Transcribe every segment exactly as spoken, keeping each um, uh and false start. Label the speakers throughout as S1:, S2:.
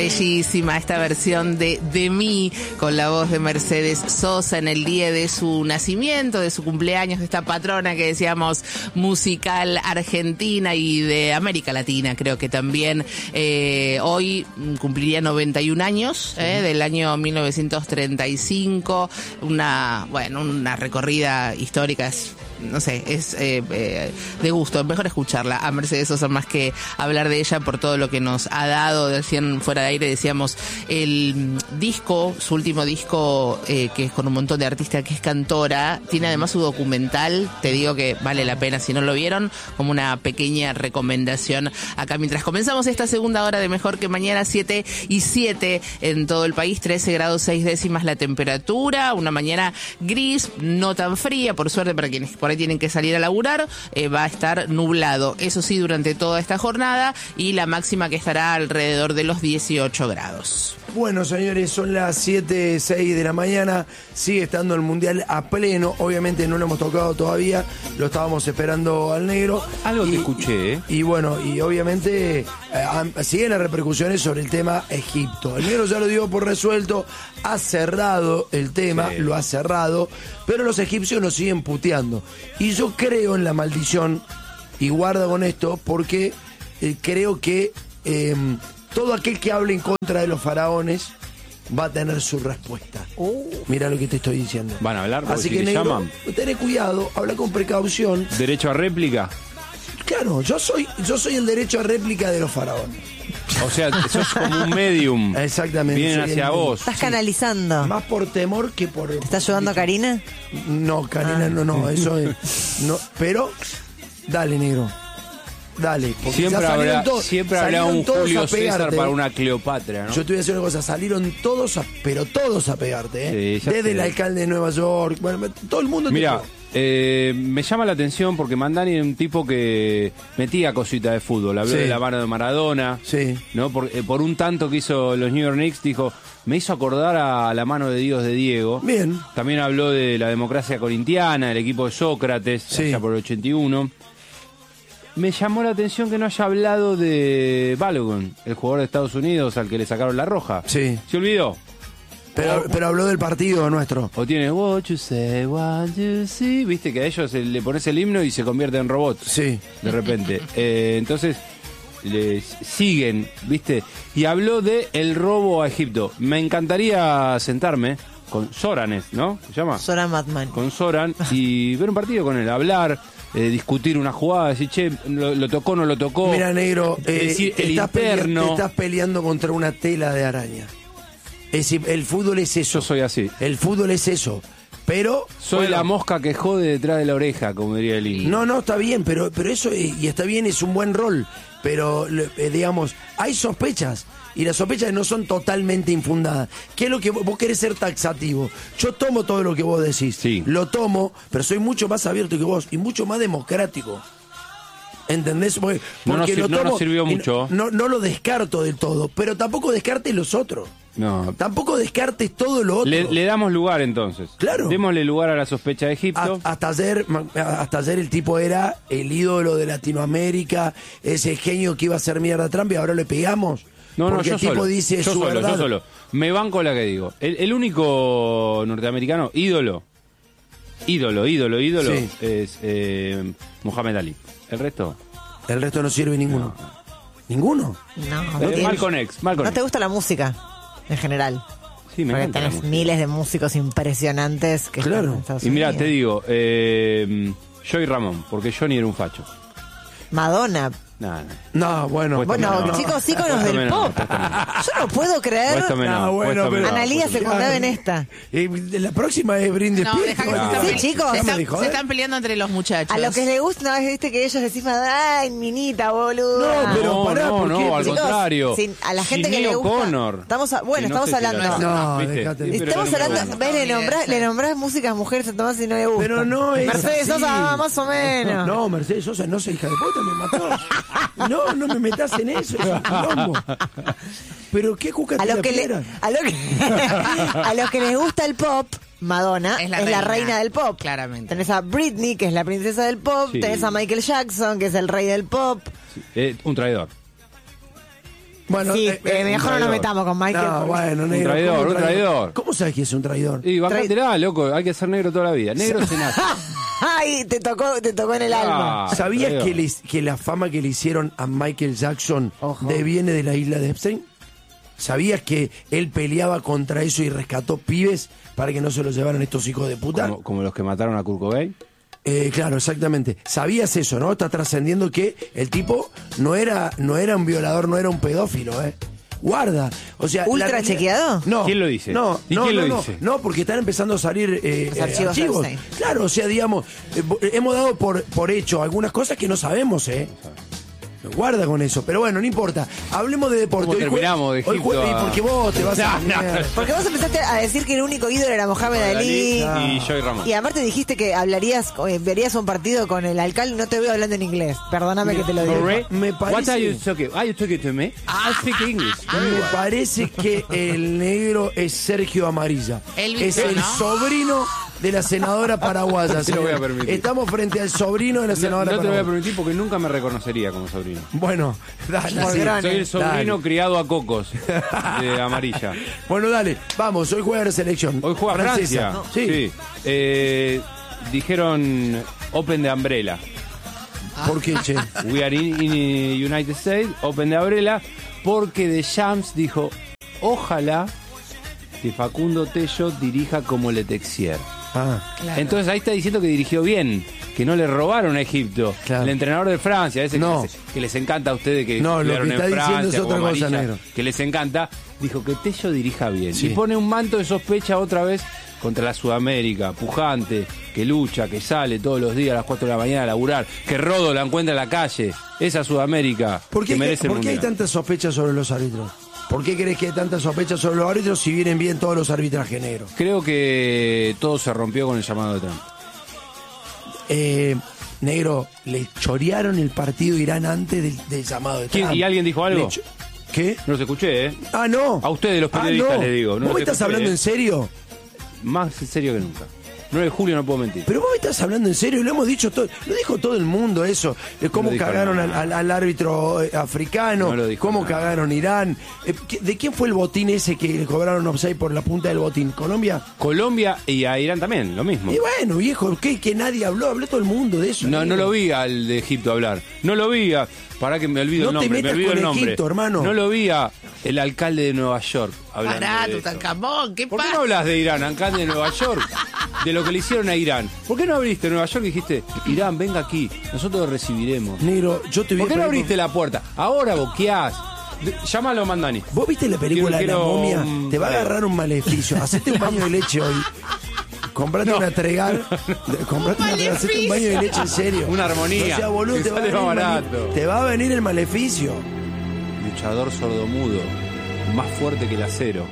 S1: Bellísima esta versión de De mí con la voz de Mercedes Sosa en el día de su nacimiento, de su cumpleaños, de esta patrona que decíamos musical argentina y de América Latina, creo que también. Eh, hoy cumpliría noventa y un años, eh, del año mil novecientos treinta y cinco, una, bueno, una recorrida histórica, es, no sé, es eh, eh, de gusto, mejor escucharla a Mercedes Sosa más que hablar de ella por todo lo que nos ha dado. Decían fuera de aire, decíamos, el disco, su último disco, eh, que es con un montón de artistas, que es cantora, tiene además su documental, te digo que vale la pena si no lo vieron, como una pequeña recomendación acá mientras comenzamos esta segunda hora de Mejor que Mañana. Siete y siete en todo el país, trece grados seis décimas la temperatura, una mañana gris, no tan fría, por suerte para quienes por ahí tienen que salir a laburar, eh, va a estar nublado, eso sí, durante toda esta jornada, y la máxima que estará alrededor de los dieciocho grados.
S2: Bueno, señores, son las siete, seis de la mañana, sigue estando el Mundial a pleno, obviamente no lo hemos tocado todavía, lo estábamos esperando al negro.
S3: Algo
S2: y,
S3: que escuché, ¿eh?
S2: Y, y bueno, y obviamente eh, siguen las repercusiones sobre el tema Egipto. El negro ya lo dio por resuelto, ha cerrado el tema, sí. Lo ha cerrado, pero los egipcios nos siguen puteando. Y yo creo en la maldición, y guarda con esto, porque eh, creo que... Eh, todo aquel que hable en contra de los faraones va a tener su respuesta. Uh. Mira lo que te estoy diciendo.
S3: Van a hablar,
S2: así
S3: si
S2: que negro,
S3: llaman.
S2: Tené cuidado, habla con precaución.
S3: ¿Derecho a réplica?
S2: Claro, yo soy, yo soy el derecho a réplica de los faraones.
S3: O sea, sos como un medium.
S2: Exactamente.
S3: Vienen hacia vos.
S4: Estás
S2: sí.
S4: canalizando.
S2: Más por temor que por...
S4: ¿Te está ayudando a Karina?
S2: No, Karina, ah. no, no, eso es... No, pero, dale, negro. Dale,
S3: siempre habrá,
S2: todos,
S3: siempre habrá un Julio César para una Cleopatra, ¿no?
S2: Yo te voy a decir una cosa, salieron todos, a, pero todos a pegarte, ¿eh? Sí, desde sé. El alcalde de Nueva York, bueno, todo el mundo.
S3: Mira, eh, me llama la atención porque Mandani era un tipo que metía cositas de fútbol, habló sí. de la mano de Maradona,
S2: sí.
S3: ¿no? Por, eh, por un tanto que hizo los New York Knicks, dijo, me hizo acordar a la mano de Dios de Diego.
S2: Bien.
S3: También habló de la democracia corintiana, el equipo de Sócrates, sí. allá por el ochenta y uno. Me llamó la atención que no haya hablado de Balogun, el jugador de Estados Unidos al que le sacaron la roja.
S2: Sí.
S3: ¿Se olvidó?
S2: Pero, pero habló del partido nuestro.
S3: O tiene what you say, what you see. Viste que a ellos le pones el himno y se convierte en robot.
S2: Sí.
S3: De repente. eh, entonces, le siguen, viste. Y habló de el robo a Egipto. Me encantaría sentarme con Soran, ¿no? ¿Se llama?
S4: Soran Batman.
S3: Con Soran y ver un partido con él, hablar. Eh, discutir una jugada, decir, che, lo, lo tocó, no lo tocó.
S2: Mira, negro, eh,
S3: decir,
S2: te,
S3: el
S2: estás
S3: interno...
S2: peleando, te estás peleando contra una tela de araña. Es decir, el fútbol es eso.
S3: Yo soy así.
S2: El fútbol es eso. Pero...
S3: Soy bueno, la mosca que jode detrás de la oreja, como diría el indio.
S2: No, no, está bien, pero, pero eso, y está bien, es un buen rol. Pero, eh, digamos, hay sospechas. Y las sospechas no son totalmente infundadas. ¿Qué es lo que vos, vos querés ser taxativo? Yo tomo todo lo que vos decís.
S3: Sí.
S2: Lo tomo, pero soy mucho más abierto que vos y mucho más democrático. ¿Entendés? Porque,
S3: no, nos,
S2: lo tomo
S3: no nos sirvió mucho.
S2: No, no lo descarto del todo, pero tampoco descartes los otros.
S3: No.
S2: Tampoco descartes todo lo otro.
S3: Le, le damos lugar entonces.
S2: Claro.
S3: Démosle lugar a la sospecha de Egipto.
S2: A, hasta ayer, hasta ayer el tipo era el ídolo de Latinoamérica, ese genio que iba a hacer mierda a Trump y ahora le pegamos.
S3: No, no,
S2: porque
S3: yo
S2: el tipo
S3: solo,
S2: dice
S3: yo
S2: su
S3: solo,
S2: verdad.
S3: yo solo. Me banco la que digo. El, el único norteamericano ídolo, ídolo, ídolo, ídolo,
S2: sí.
S3: es eh, Muhammad Ali. El resto...
S2: El resto no sirve ninguno.
S3: No.
S2: ¿Ninguno?
S4: No.
S3: no eh, Malcolm X, Malcolm
S4: ¿No
S3: X.
S4: te gusta la música en general?
S3: Sí, me
S4: Porque
S3: encanta.
S4: tenés miles de músicos impresionantes que
S2: claro.
S4: están en Estados
S3: Y mira,
S4: Unidos.
S3: te digo, eh, Joey Ramón, porque Johnny era un facho.
S4: Madonna.
S3: Nada.
S2: No, bueno.
S4: Bueno,
S3: no.
S4: chicos, íconos del
S3: no,
S4: pop. Yo no puedo creer.
S3: Puéstame no,
S2: No, bueno,
S3: puéstame
S2: pero-
S3: no,
S4: Analía se
S3: puéstame
S4: conmueve en esta.
S2: Eh, la próxima es Brindis
S1: No, deja que se
S2: Spears.
S1: están,
S4: Sí,
S1: pele-
S4: chicos.
S1: se,
S2: Déjame
S1: están,
S2: de joder.
S1: se están peleando entre los muchachos.
S4: A lo que les gusta, una vez viste que ellos decís, ay, minita, boludo.
S2: No, pero
S3: No,
S2: pará,
S3: no,
S2: ¿por qué?
S3: no, al
S4: Chicos,
S3: contrario.
S4: sin- a la gente que
S3: Sinéad
S4: le gusta.
S3: O'Connor.
S4: Estamos a- bueno,
S3: Que no
S4: estamos
S3: sé si
S4: hablando.
S3: la-
S2: No,
S3: ¿viste?
S2: déjate.
S3: Sí, pero
S4: Estamos
S3: no me
S4: hablando,
S3: gusta.
S4: ves, le nombrás, le nombrás músicas mujeres a Tomás y no le gusta.
S2: Pero no es
S4: Mercedes
S2: así.
S4: Sosa, más o menos.
S2: No, Mercedes Sosa, no sé, hija de puta, me mató. No, no me metas en eso, es un quilombo. Pero qué cuca
S4: A
S2: te
S4: los
S2: la
S4: que le,
S2: pieran.
S4: a lo que, a los que les gusta el pop, Madonna
S1: Es
S4: es
S1: la
S4: la,
S1: reina,
S4: reina del pop.
S1: claramente.
S4: Tenés a Britney, que es la princesa del pop.
S3: Sí.
S4: Tenés a Michael Jackson, que es el rey del pop.
S3: Eh, un traidor.
S2: Bueno,
S4: Sí,
S2: eh,
S4: eh,
S2: eh,
S4: mejor no nos metamos con Michael.
S2: No,
S4: porque-
S2: bueno,
S3: Un
S2: negro.
S3: traidor,
S2: ¿cómo
S3: un traidor.
S2: ¿Cómo sabes que es un traidor?
S3: Y bajátela, loco, hay que ser negro toda la vida. Negro se nace.
S4: Ay, te tocó, te tocó en el alma.
S3: Ah,
S2: ¿Sabías
S3: traidor.
S2: que, le- que la fama que le hicieron a Michael Jackson
S4: Ojo.
S2: deviene de la isla de Epstein? ¿Sabías que él peleaba contra eso y rescató pibes para que no se los llevaran estos hijos de puta?
S3: Como, como los que mataron a Kurt Cobain.
S2: Eh, claro, exactamente. ¿Sabías eso, no? Está trascendiendo que el tipo no era, no era un violador, no era un pedófilo, ¿eh? Guarda. O sea,
S4: ¿Ultra
S2: la realidad-
S4: chequeado?
S2: No.
S3: ¿Quién lo dice?
S2: No,
S3: ¿Y
S2: no,
S3: quién
S2: no,
S3: lo
S2: no,
S3: dice?
S2: no, porque están empezando a salir eh,
S4: Los
S2: eh,
S4: archivos
S2: archivos.
S4: Epstein.
S2: Claro, o sea, digamos, eh, hemos dado por, por hecho algunas cosas que no sabemos, ¿eh? Guarda con eso, pero bueno, no importa. Hablemos de deporte.
S3: ¿Cómo
S2: Hoy jue-
S3: terminamos de
S2: hoy
S3: Egipto
S2: jue- y
S3: a-
S2: porque vos te vas a...
S3: No, no, no.
S4: Porque vos empezaste a decir que el único ídolo era Mohamed Ali.
S3: Ali y Joey Ramón.
S4: Y además te dijiste que hablarías, eh, verías un partido con el alcalde. No te veo hablando en inglés. Perdóname que te lo diga.
S3: Correct.
S2: me parece-
S3: What are you talking? Are you talking to me? I speak English.
S2: Me parece que el negro es Sergio Amarilla.
S1: Él
S2: es
S1: viste,
S2: el
S1: ¿no?
S2: sobrino de la senadora paraguaya.
S3: Te lo voy a
S2: señor.
S3: permitir.
S2: Estamos frente al sobrino de la
S3: No,
S2: senadora
S3: no te lo voy a
S2: paraguaya.
S3: permitir porque nunca me reconocería como sobrino.
S2: Bueno, dale.
S4: Por
S2: sí.
S4: grande.
S3: Soy el sobrino
S2: Dale.
S3: criado a cocos de amarilla.
S2: Bueno, dale, vamos, hoy juega la selección.
S3: Hoy juega
S2: francesa.
S3: Francia.
S2: Sí.
S3: Eh, dijeron Open de Umbrella.
S2: ¿Por qué, che?
S3: We are in, in United States, Open de Umbrella, porque De Champs dijo, ojalá que Facundo Tello dirija como Le Texier.
S2: Ah,
S1: Claro.
S3: Entonces ahí está diciendo que dirigió bien, que no le robaron a Egipto.
S2: Claro.
S3: El entrenador de Francia, ese
S2: No.
S3: que, les, que les encanta a ustedes que
S2: No, lo
S3: estudiaron
S2: que está
S3: en
S2: diciendo
S3: Francia,
S2: es otra
S3: como
S2: cosa,
S3: Amarilla,
S2: negro.
S3: que les encanta, dijo que Tello dirija bien.
S2: Sí.
S3: Y pone un manto de sospecha otra vez contra la Sudamérica, pujante, que lucha, que sale todos los días a las cuatro de la mañana a laburar, que Rodo la encuentra en la calle. Esa Sudamérica
S2: ¿Por qué,
S3: que merece el
S2: ¿por qué hay
S3: Mundial.
S2: tantas sospechas sobre los árbitros? ¿Por qué crees que hay tantas sospechas sobre los árbitros si vienen bien todos los arbitrajes negros?
S3: Creo que todo se rompió con el llamado de Trump.
S2: Eh, negro, le chorearon el partido Irán antes del, del llamado de
S3: ¿Quién-
S2: Trump.
S3: ¿Y alguien dijo algo?
S2: Le cho- ¿Qué?
S3: No los escuché, ¿eh?
S2: Ah, no.
S3: A ustedes, los
S2: Ah,
S3: periodistas,
S2: no.
S3: les digo. No
S2: ¿Vos
S3: los
S2: me estás
S3: escuché,
S2: hablando
S3: ¿eh?
S2: en serio?
S3: Más en serio que nunca. nueve de julio no puedo mentir.
S2: Pero vos me estás hablando en serio, lo hemos dicho todo, lo dijo todo el mundo eso, de cómo
S3: No dijo
S2: cagaron al,
S3: nada.
S2: al- al árbitro eh, africano,
S3: No lo dijo
S2: cómo
S3: nada.
S2: cagaron Irán. Eh, ¿qué- ¿De quién fue el botín ese que le cobraron offside por la punta del botín? ¿Colombia?
S3: Colombia y a Irán también, lo mismo.
S2: Y bueno, viejo, ¿qué? Que nadie habló, habló todo el mundo de eso.
S3: No, no
S2: negro.
S3: lo vi al de Egipto hablar. No lo vi a... Para que me olvido
S2: No
S3: el
S2: te
S3: nombre. Me
S2: metas
S3: olvido
S2: con
S3: el nombre.
S2: Egipto, hermano.
S3: No lo vi a el alcalde de Nueva York hablando
S1: Pará,
S3: de eso.
S1: Tutankamón, ¿qué
S3: ¿Por qué
S1: pasa?
S3: no hablas de Irán, alcalde de Nueva York? De lo que le hicieron a Irán. ¿Por qué no abriste Nueva York y dijiste, Irán, venga aquí, nosotros lo recibiremos?
S2: Negro, yo te voy
S3: ¿Por
S2: a
S3: qué no
S2: pedir-
S3: abriste la puerta? Ahora boqueás. De- Llámalo, Mandani.
S2: ¿Vos viste la película
S3: Quiero-
S2: La momia?
S3: quiero,
S2: Te va a
S3: mm,
S2: agarrar un maleficio. Hacete un baño de leche hoy. Comprate una tregar. Comprate una tregar. Hacete un baño de leche en serio.
S3: Una armonía,
S2: O sea, boludo,
S3: que
S2: te va, a
S3: sale
S2: venir
S3: más
S2: el male-
S3: barato.
S2: te va a venir el maleficio.
S3: Luchador sordomudo, más fuerte que el acero.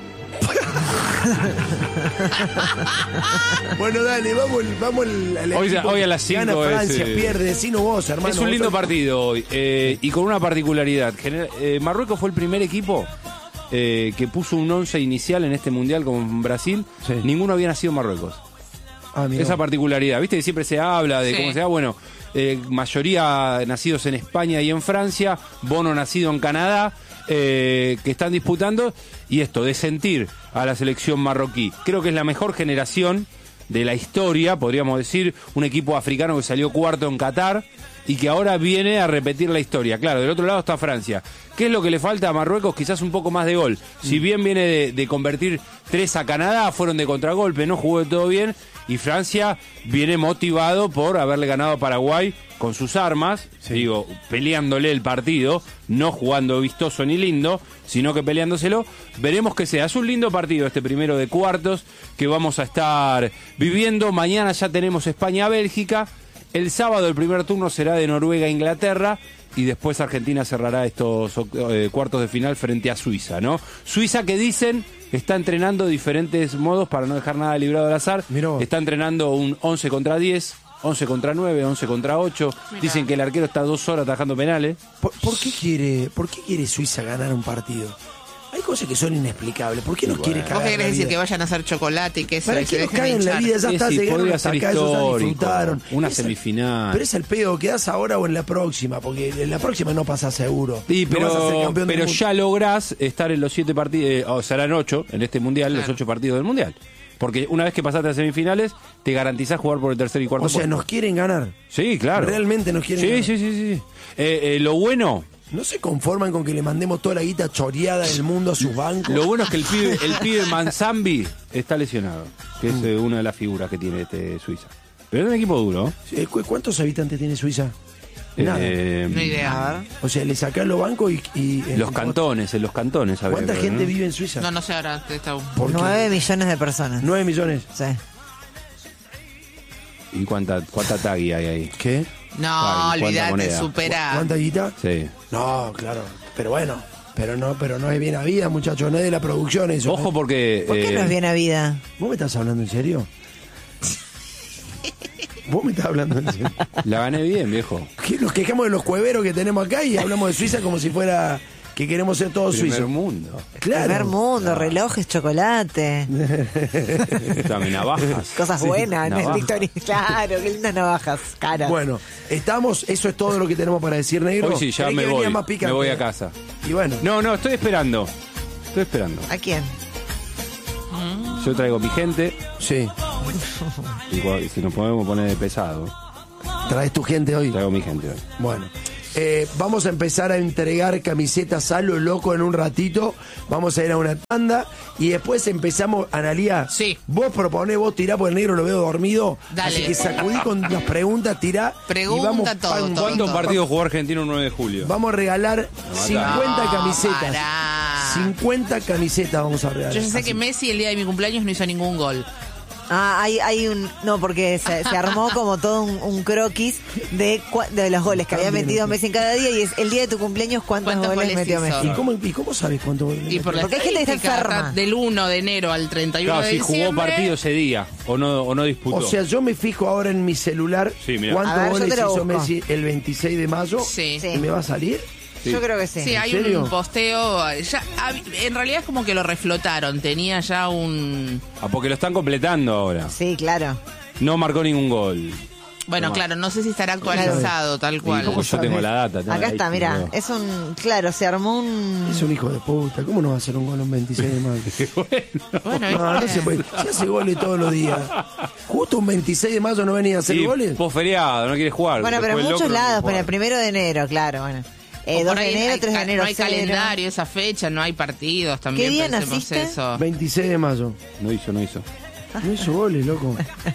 S2: Bueno, dale, vamos, vamos al, al
S3: Hoy-
S2: equipo
S3: hoy a
S2: que
S3: las cinco
S2: Gana Francia,
S3: es, eh,
S2: pierde, decino vos, hermano.
S3: Es un
S2: Vos
S3: lindo
S2: sos-
S3: partido hoy eh, y con una particularidad. Gener- eh, Marruecos fue el primer equipo eh, que puso un once inicial en este mundial con Brasil.
S2: Sí.
S3: Ninguno había nacido en Marruecos.
S2: Ah, mirá.
S3: Esa particularidad, viste que siempre se habla de
S1: Sí.
S3: cómo se da, bueno, eh, mayoría nacidos en España y en Francia, Bono nacido en Canadá, eh, que están disputando, y esto, de sentir a la selección marroquí. Creo que es la mejor generación de la historia, podríamos decir, un equipo africano que salió cuarto en Qatar y que ahora viene a repetir la historia. Claro, del otro lado está Francia. ¿Qué es lo que le falta a Marruecos? Quizás un poco más de gol. Si bien viene de, de convertir tres a Canadá, fueron de contragolpe, no jugó de todo bien, y Francia viene motivado por haberle ganado a Paraguay con sus armas, digo, peleándole el partido, no jugando vistoso ni lindo, sino que peleándoselo. Veremos que sea. Es un lindo partido este primero de cuartos que vamos a estar viviendo. Mañana ya tenemos España-Bélgica. El sábado el primer turno será de Noruega-Inglaterra y después Argentina cerrará estos eh, cuartos de final frente a Suiza, ¿no? Suiza que dicen está entrenando diferentes modos para no dejar nada librado al azar.
S2: Mirá vos.
S3: Está entrenando un once contra diez, once contra nueve, once contra ocho.
S1: Mirá.
S3: Dicen que el arquero está dos horas atajando penales.
S2: ¿Por, por qué quiere, ¿Por qué quiere Suiza ganar un partido? Hay cosas que son inexplicables. ¿Por qué nos
S3: Bueno.
S2: quiere cagar
S1: ¿Vos qué
S2: la
S1: querés decir?
S2: vida?
S1: Que vayan a hacer chocolate y queso
S2: ¿Para
S1: y se
S2: qué nos
S1: dejen
S2: cagan la
S1: hinchar?
S2: vida? Ya
S3: Sí,
S2: está,
S3: sí,
S2: se llegaron
S3: podría
S2: hasta
S3: ser
S2: acá, esos ya
S3: histórico.
S2: disfrutaron.
S3: Una
S2: Es el-
S3: semifinal.
S2: Pero es el pedo, ¿quedás ahora o en la próxima? Porque en la próxima no pasás seguro.
S3: Sí,
S2: No vas a ser
S3: pero,
S2: campeón del
S3: pero
S2: mundo.
S3: ya lográs estar en los siete partidos, eh, o serán ocho en este mundial,
S1: Claro.
S3: los ocho partidos del mundial. Porque una vez que pasaste a semifinales, te garantizás jugar por el tercer y cuarto
S2: O sea,
S3: puesto.
S2: nos quieren ganar.
S3: Sí, claro.
S2: Realmente nos quieren
S3: Sí,
S2: ganar.
S3: sí, sí, sí. Eh, eh, lo bueno,
S2: No se conforman con que le mandemos toda la guita choreada del mundo a sus bancos.
S3: lo bueno es que el pibe, el pibe Manzambi está lesionado, que es eh, una de las figuras que tiene este Suiza. Pero es un equipo duro.
S2: Eh, ¿cu- ¿Cuántos habitantes tiene Suiza? Nada.
S3: Eh,
S1: No idea.
S4: A ver.
S2: O sea, le sacás los bancos y... y-
S3: los
S2: en-
S3: cantones, en los cantones. habría
S2: ¿Cuánta
S3: que ver,
S2: gente
S3: ¿no?
S2: vive en Suiza?
S1: No, no sé ahora. Está...
S2: ¿Por qué?
S4: Nueve millones de personas.
S2: Nueve millones.
S4: Sí.
S3: ¿Y cuánta, cuánta tagui hay ahí?
S2: ¿Qué?
S1: No,
S3: Ay, ¿cuánta
S1: olvídate,
S3: moneda?
S1: supera.
S2: ¿Cuánta guita?
S3: Sí.
S2: No, claro. Pero bueno, pero no, pero no es bien a vida, muchachos, no es de la producción eso.
S3: Ojo porque...
S4: ¿Por qué
S3: eh,
S4: no es bien a vida?
S2: ¿Vos me estás hablando en serio? ¿Vos me estás hablando en serio?
S3: La gané bien, viejo.
S2: ¿Qué? Nos quejamos de los cueveros que tenemos acá y hablamos de Suiza como si fuera que queremos ser todos
S3: Primer
S2: suizos.
S3: mundo.
S2: Claro.
S4: Primer mundo, relojes, chocolate.
S3: También navajas.
S4: Cosas
S3: Sí,
S4: buenas, ¿no?
S3: navajas.
S4: Victoria. Claro, qué lindas navajas, caras.
S2: Bueno, estamos, eso es todo lo que tenemos para decir, negro.
S3: Hoy sí, ya
S2: ¿Querés
S3: me
S2: que venía
S3: voy.
S2: más picante?
S3: Me voy a casa.
S2: Y bueno,
S3: No, no, estoy esperando. Estoy esperando.
S4: ¿A quién?
S3: Yo traigo mi gente.
S2: sí,
S3: Igual, si nos podemos poner de pesado,
S2: traes tu gente hoy.
S3: traigo mi gente hoy.
S2: Bueno, eh, vamos a empezar a entregar camisetas a lo loco en un ratito. Vamos a ir a una tanda y después empezamos. Analía,
S1: Sí.
S2: vos proponés, vos tirá porque el negro lo veo dormido.
S1: Dale.
S2: Así que sacudí con las preguntas, tirá.
S1: Pregunta
S2: y vamos,
S1: todo,
S2: pam,
S1: todo.
S3: ¿Cuántos
S1: todo.
S3: partidos jugó Argentina el nueve de julio?
S2: Vamos a regalar cincuenta
S1: No,
S2: camisetas.
S1: pará.
S2: cincuenta camisetas vamos a regalar.
S1: Yo ya sé
S2: Así.
S1: que Messi el día de mi cumpleaños no hizo ningún gol.
S4: Ah, hay, hay un... No, porque se, se armó como todo un, un croquis de, cua- de los goles que había
S2: También,
S4: metido
S2: ok.
S4: Messi en cada día y es el día de tu cumpleaños cuántos,
S1: ¿Cuántos
S4: goles,
S1: goles
S4: metió
S1: hizo?
S2: ¿Y
S4: Messi.
S2: cómo, ¿Y cómo sabes cuánto goles
S1: Y
S2: metió?
S1: por la
S4: Porque hay gente que está
S1: estadística,
S4: enferma.
S1: del uno de enero al treinta y uno
S3: Claro,
S1: de
S3: si jugó
S1: diciembre.
S3: partido ese día o no, o no disputó.
S2: O sea, yo me fijo ahora en mi celular
S3: Sí, mirá.
S2: cuántos
S4: A ver, yo
S2: goles
S4: te lo
S2: hizo
S4: busco.
S2: Messi el veintiséis de mayo.
S1: Sí.
S4: Sí.
S2: ¿Y me va a salir?
S3: Sí.
S4: Yo creo que sí.
S1: Sí, hay
S2: serio?
S1: un posteo. Ya, hab- en realidad es como que lo reflotaron. Tenía ya un.
S3: Ah, porque lo están completando ahora.
S4: Sí, claro.
S3: No marcó ningún gol.
S1: Bueno,
S3: Tomá.
S1: claro, no sé si estará actualizado tal
S3: Y
S1: cual.
S3: porque yo
S2: sabés?
S3: tengo la data. tengo
S4: Acá
S3: ahí,
S4: está, mira.
S3: tengo.
S4: Es un... Claro, se armó un...
S2: Es un hijo de puta. ¿Cómo no va a hacer un gol un veintiséis de mayo?
S1: Bueno,
S2: No, no
S1: ¿viste?
S2: se puede. Si hace goles todos los días. Justo un veintiséis de mayo no venía a hacer
S3: Y
S2: goles.
S3: post feriado, no quiere jugar.
S4: Bueno, pero en
S3: Después el
S4: muchos
S3: locro no
S4: lados,
S3: quiere
S4: pero el
S3: jugar.
S4: primero de enero, claro, bueno. Eh,
S1: O
S4: dos
S1: por
S4: de
S1: ahí
S4: enero,
S1: hay
S4: tres de
S1: ca-
S4: enero,
S1: No hay
S4: cero.
S1: calendario esa fecha, no hay partidos también.
S4: ¿Qué día
S1: pensemos
S4: naciste?
S1: eso.
S2: veintiséis de mayo.
S3: No hizo, no hizo.
S2: No hizo goles, loco.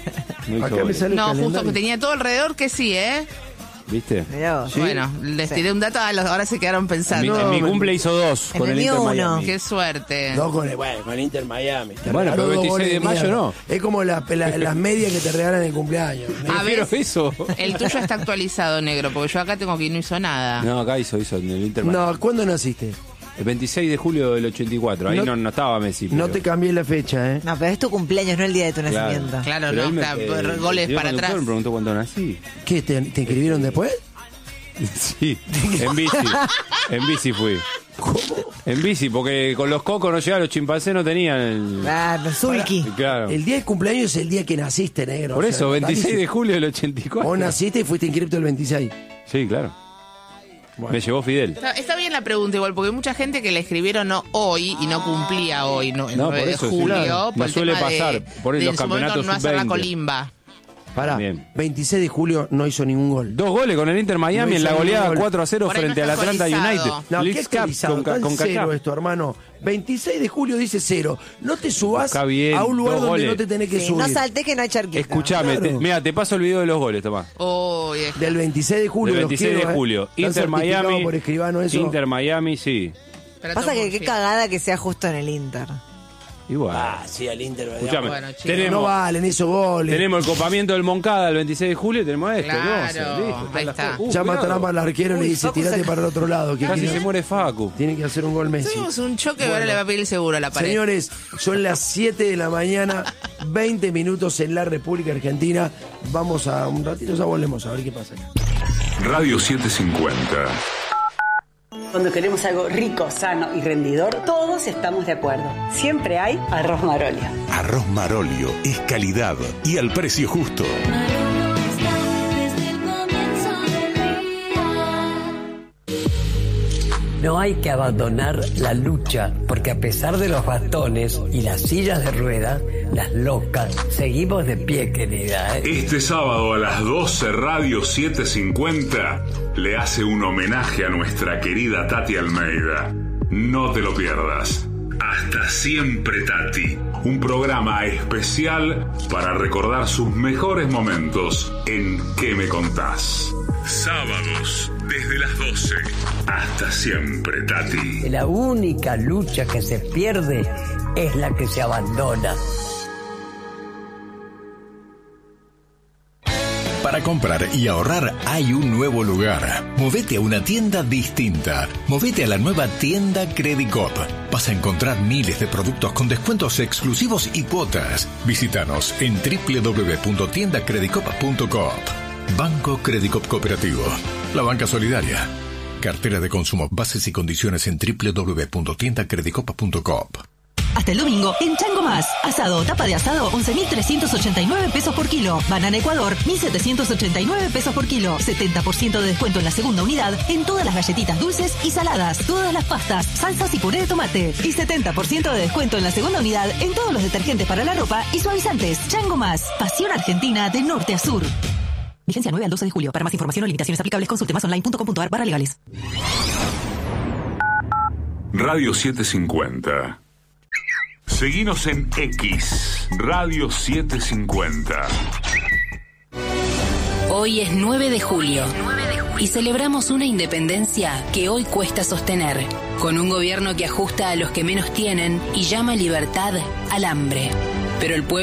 S3: No hizo
S2: Acá me
S3: goles.
S2: sale el
S1: No, justo
S2: calendario.
S1: que tenía todo alrededor que sí, ¿eh?
S3: ¿Viste?
S4: Mirá vos.
S2: Sí.
S1: Bueno, les
S4: Sí.
S1: tiré un dato, a los- ahora se quedaron
S3: En mi,
S1: pensando.
S2: No,
S3: en mi
S2: me-
S3: cumple hizo dos
S4: En
S3: con
S4: el
S3: el Inter
S4: mío uno.
S3: Miami.
S1: Qué suerte.
S2: No, con el, bueno, con Inter Miami. Te
S3: Bueno,
S2: regaló
S3: pero
S2: dos
S3: veintiséis
S2: goles
S3: de mayo
S2: mierda.
S3: no.
S2: Es como la- la- las medias que te regalan en el cumpleaños.
S1: A
S3: Prefiero
S1: ver,
S3: eso.
S1: el tuyo está actualizado, negro, porque yo acá tengo que no hizo nada.
S3: No, acá hizo, hizo en el Inter Miami.
S2: No, ¿cuándo naciste?
S3: El veintiséis de julio del ochenta y cuatro. Ahí
S2: No-
S3: no, no estaba Messi.
S2: No
S3: pero-
S2: te cambié la fecha, ¿eh?
S4: No, pero es tu cumpleaños, no el día de tu
S3: Claro.
S4: nacimiento.
S1: Claro,
S3: Pero
S1: no,
S3: él me-
S1: está,
S3: eh,
S1: por
S3: el
S1: goles
S3: señor
S1: para
S3: conductor
S1: atrás.
S3: me preguntó cuándo nací.
S2: ¿Qué? ¿Te, te inscribieron después?
S3: Sí, en bici. En bici fui.
S2: ¿Cómo?
S3: En bici, porque con los cocos no llegaban, los chimpancés no tenían el...
S4: Claro, Zulki.
S3: Claro.
S2: El día de cumpleaños es el día que naciste, negro.
S3: Por
S2: O sea,
S3: eso, veintiséis de
S2: rarísimo.
S3: julio del ochenta y cuatro.
S2: Vos naciste y fuiste inscripto el veintiséis.
S3: Sí, claro. Me llevó Fidel.
S1: Está, está bien la pregunta igual, porque hay mucha gente que le escribieron no hoy y no cumplía hoy, no, el
S3: No,
S1: nueve
S3: por
S1: de
S3: eso, sí,
S1: julio.
S3: claro.
S1: por
S3: No
S1: el
S3: suele
S1: tema de-
S3: pasar, por
S1: de
S3: los
S1: en su momento
S3: campeonatos
S1: no hacer la
S3: sub veinte.
S1: colimba.
S2: Pará,
S3: Bien.
S2: veintiséis de julio no hizo ningún gol.
S3: Dos goles con el Inter Miami
S2: No
S3: en la
S2: hizo
S3: goleada
S2: ningún gol.
S3: cuatro a cero
S1: Por ahí no
S3: frente al
S1: está
S3: Atlanta
S1: actualizado.
S3: United.
S2: No,
S3: League
S2: qué
S3: Cup
S2: actualizado,
S3: con, ca-
S2: tan
S3: con
S2: cero
S3: Kaká.
S2: esto, hermano. veintiséis de julio dice cero. No te subas
S3: Está bien,
S2: a un lugar
S3: dos
S2: donde
S3: goles.
S2: no te tenés que
S4: Sí,
S2: subir.
S4: no salté que no hay charquito.
S3: Escuchame,
S2: Claro.
S3: te- mira, te paso el video de los goles, Tomás.
S1: Uy, es-
S2: Del veintiséis de julio.
S3: Del
S2: los
S3: veintiséis
S2: quiero,
S3: de
S2: ¿eh?
S3: julio.
S2: Están
S3: Inter
S2: certificados
S3: Miami.
S2: por escribano eso.
S3: Inter Miami, sí.
S1: Espera,
S4: Pasa
S1: tomo
S4: que
S1: un
S4: qué
S1: fin.
S4: cagada que sea justo en el Inter.
S3: Igual.
S2: Ah, sí, al Inter. ¿verdad?
S3: Escuchame,
S1: bueno, chicos.
S2: No
S3: tenemos,
S2: valen esos goles.
S3: tenemos el copamiento del Moncada el veintiséis de julio y tenemos esto.
S1: Claro,
S3: ¿qué vamos a hacer? Listo,
S1: ahí
S3: la
S1: está.
S3: foto. Uh,
S2: Llama
S3: cuidado.
S2: trampa al arquero y le
S4: Uy,
S2: dice,
S4: Facu
S2: tirate
S4: se-
S2: para el otro lado. Que
S3: Casi
S2: tiene,
S3: se muere Facu.
S2: tiene que hacer un gol Messi.
S1: Tuvimos un choque y ahora le va a pedir el seguro a la pared.
S2: Señores, son las siete de la mañana, veinte minutos en la República Argentina. Vamos a un ratito, ya volvemos a ver qué pasa acá.
S5: Radio setecientos cincuenta. Cuando queremos algo rico, sano y rendidor, todos estamos de acuerdo. Siempre hay Arroz Marolio.
S6: Arroz Marolio es calidad y al precio justo.
S7: No hay que abandonar la lucha, porque a pesar de los bastones y las sillas de rueda, las locas, seguimos de pie, querida.
S8: Este sábado a las doce, Radio setecientos cincuenta le hace un homenaje a nuestra querida Tati Almeida. No te lo pierdas. Hasta siempre, Tati. Un programa especial para recordar sus mejores momentos en ¿Qué me contás? Sábados, desde las doce. Hasta siempre, Tati.
S7: La única lucha que se pierde es la que se abandona.
S6: Para comprar y ahorrar hay un nuevo lugar. Movete a una tienda distinta. Movete a la nueva tienda Credicop. Vas a encontrar miles de productos con descuentos exclusivos y cuotas. Visítanos en doble u doble u doble u punto tienda credicop punto coop. Banco Credicop Cooperativo. La banca solidaria. Cartera de consumo. Bases y condiciones en doble u doble u doble u punto tienda credicop punto coop.
S9: Hasta el domingo, en Chango Más. Asado, tapa de asado, once mil trescientos ochenta y nueve pesos por kilo. Banana Ecuador, mil setecientos ochenta y nueve pesos por kilo. setenta por ciento de descuento en la segunda unidad en todas las galletitas dulces y saladas, todas las pastas, salsas y puré de tomate. Y setenta por ciento de descuento en la segunda unidad en todos los detergentes para la ropa y suavizantes. Chango Más. Pasión argentina de norte a sur. Vigencia nueve al doce de julio. Para más información o limitaciones aplicables, consulte más online punto com punto ar barra legales.
S8: Radio setecientos cincuenta. Seguinos en X, Radio setecientos cincuenta.
S10: Hoy es nueve de julio y celebramos una independencia que hoy cuesta sostener, con un gobierno que ajusta a los que menos tienen y llama libertad al hambre. Pero el pueblo